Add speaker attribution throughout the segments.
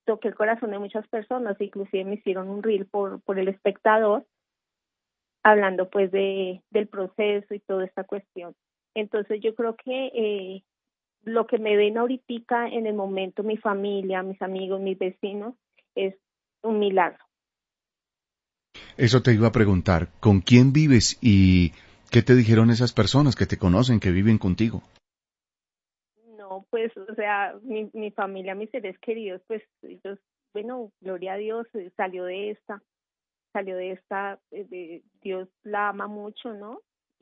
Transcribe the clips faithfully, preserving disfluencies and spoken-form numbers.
Speaker 1: toqué el corazón de muchas personas, inclusive me hicieron un reel por, por El Espectador, hablando pues de del proceso y toda esta cuestión. Entonces yo creo que eh, lo que me ven ahorita en el momento, mi familia, mis amigos, mis vecinos, es un milagro.
Speaker 2: Eso te iba a preguntar, ¿con quién vives y qué te dijeron esas personas que te conocen, que viven contigo?
Speaker 1: No, pues, o sea, mi, mi familia, mis seres queridos, pues ellos, bueno, gloria a Dios, eh, salió de esta, salió de esta, eh, de, Dios la ama mucho, ¿no?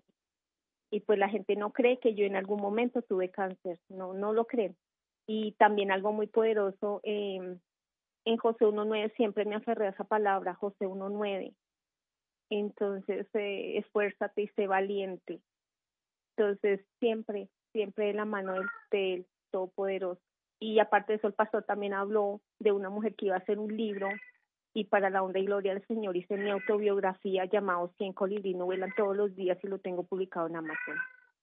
Speaker 1: Y pues la gente no cree que yo en algún momento tuve cáncer, no, no lo creen. Y también algo muy poderoso, eh, en Josué uno nueve siempre me aferré a esa palabra, Josué uno nueve. Entonces, eh, esfuérzate y sé valiente. Entonces, siempre, siempre de la mano del, del Todopoderoso. Y aparte de eso, el pastor también habló de una mujer que iba a hacer un libro, y para la honra y gloria del Señor hice mi autobiografía llamado cien colibríes no vuelan todos los días, y lo tengo publicado en Amazon.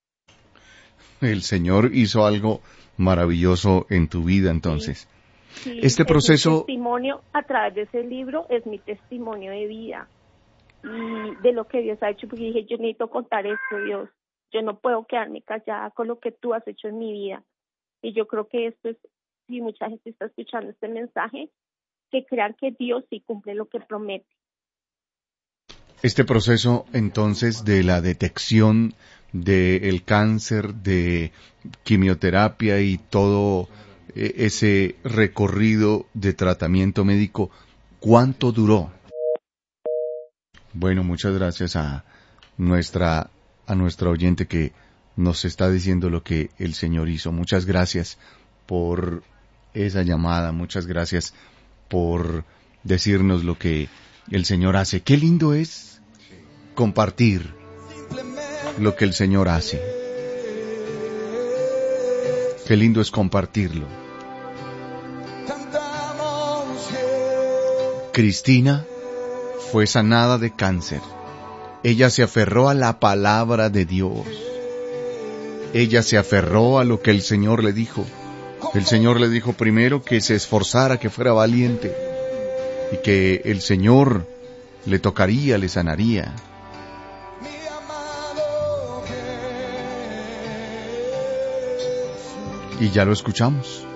Speaker 2: El Señor hizo algo maravilloso en tu vida, entonces.
Speaker 1: Sí, sí,
Speaker 2: Este
Speaker 1: es
Speaker 2: proceso...
Speaker 1: mi testimonio a través de ese libro, es mi testimonio de vida y de lo que Dios ha hecho, porque dije, yo necesito contar esto, Dios. Yo no puedo quedarme callada con lo que tú has hecho en mi vida. Y yo creo que esto es, si mucha gente está escuchando este mensaje, que crean que Dios sí cumple lo que promete.
Speaker 2: Este proceso, entonces, de la detección del cáncer, de quimioterapia y todo eh, ese recorrido de tratamiento médico, ¿cuánto duró? Bueno, muchas gracias a nuestra a nuestra oyente que nos está diciendo lo que el Señor hizo. Muchas gracias por esa llamada, muchas gracias por decirnos lo que el Señor hace. Qué lindo es compartir lo que el Señor hace. Qué lindo es compartirlo. Cristina fue sanada de cáncer. Ella se aferró a la palabra de Dios. Ella se aferró a lo que el Señor le dijo. El Señor le dijo primero que se esforzara, que fuera valiente, y que el Señor le tocaría, le sanaría. Y ya lo escuchamos.